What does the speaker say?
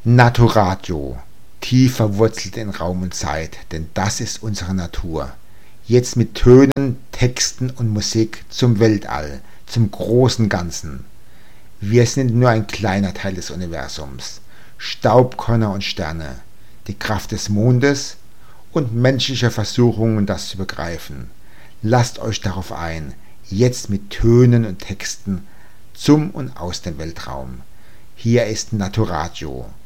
Naturadio, tief verwurzelt in Raum und Zeit, denn das ist unsere Natur. Jetzt mit Tönen, Texten und Musik zum Weltall, zum großen Ganzen. Wir sind nur ein kleiner Teil des Universums. Staubkörner und Sterne, die Kraft des Mondes und menschliche Versuchungen, das zu begreifen. Lasst euch darauf ein, jetzt mit Tönen und Texten zum und aus dem Weltraum. Hier ist Naturadio.